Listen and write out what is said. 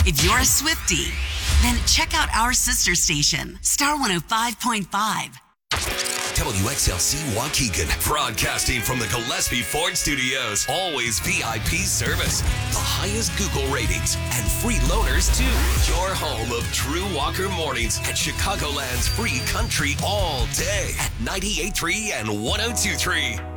If you're a Swiftie, then check out our sister station, Star 105.5. WXLC Waukegan, broadcasting from the Gillespie Ford Studios. Always VIP service, the highest Google ratings, and free loaners too. Your home of Drew Walker Mornings at Chicagoland's free country all day at 98.3 and 102.3.